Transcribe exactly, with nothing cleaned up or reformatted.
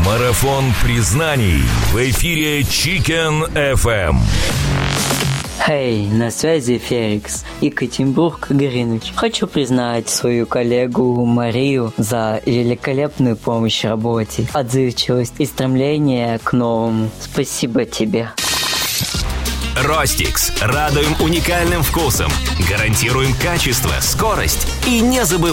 Марафон признаний в эфире Chicken эф эм. Эй, на связи Феликс, Екатеринбург, Гринвич. Хочу признать свою коллегу Марию за великолепную помощь в работе, отзывчивость и стремление к новому. Спасибо тебе. Ростикс. Радуем уникальным вкусом. Гарантируем качество, скорость и незабываемость.